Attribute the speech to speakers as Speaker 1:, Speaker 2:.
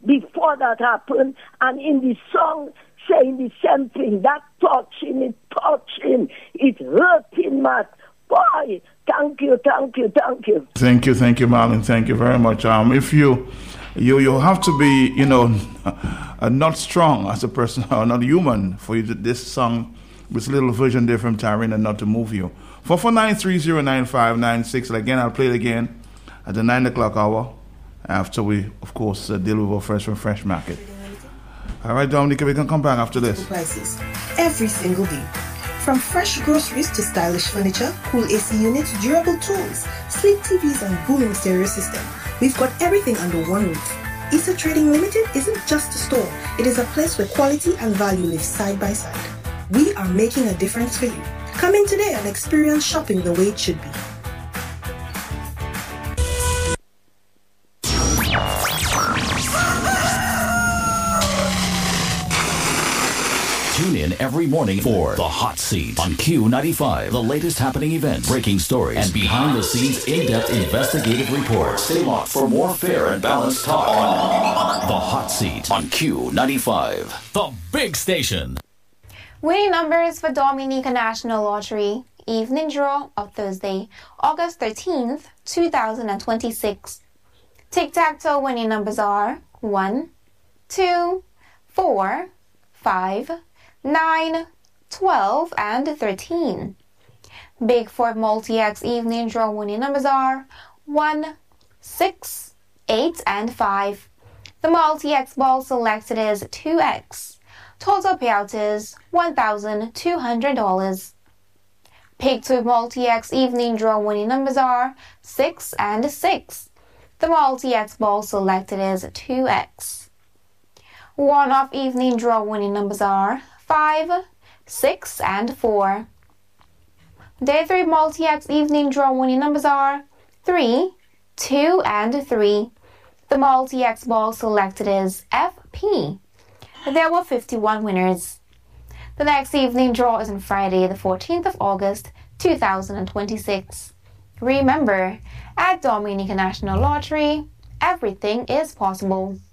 Speaker 1: before that happened, and in the song saying the same thing. That touching, it hurting, Matt. Boy, thank you.
Speaker 2: Thank you, Marlon. Thank you very much. If you have to be, not strong as a person or not human for you to, this song with little version there from Tyrene and not to move you. 449-309596. And again, I'll play it again at the 9 o'clock hour after we, of course, deal with our Fresh from Fresh Market. All right, Dominica, we can come back after this.
Speaker 3: Prices every single day. From fresh groceries to stylish furniture, cool AC units, durable tools, sleek TVs, and booming stereo system, we've got everything under one roof. Issa Trading Limited isn't just a store. It is a place where quality and value live side by side. We are making a difference for you. Come in today and experience shopping the way it should be.
Speaker 4: Tune in every morning for The Hot Seat on Q95. The latest happening events, breaking stories, and behind-the-scenes in-depth investigative reports. Stay locked for more fair and balanced talk on The Hot Seat on Q95. The big station.
Speaker 5: Winning numbers for Dominica National Lottery. Evening draw of Thursday, August 13th, 2026. Tic-tac-toe winning numbers are 1, 2, 4, 5, 9, 12, and 13. Big Four Multi-X evening draw winning numbers are 1, 6, 8, and 5. The Multi-X ball selected is 2X. Total payout is $1,200. Pig 2 Multi-X evening draw winning numbers are 6 and 6. The Multi-X ball selected is 2X. One-off evening draw winning numbers are 5, 6, and 4. Day 3 Multi-X evening draw winning numbers are 3, 2, and 3. The Multi-X ball selected is FP. There were 51 winners. The next evening draw is on Friday, the 14th of August, 2026. Remember, at Dominica National Lottery, everything is possible.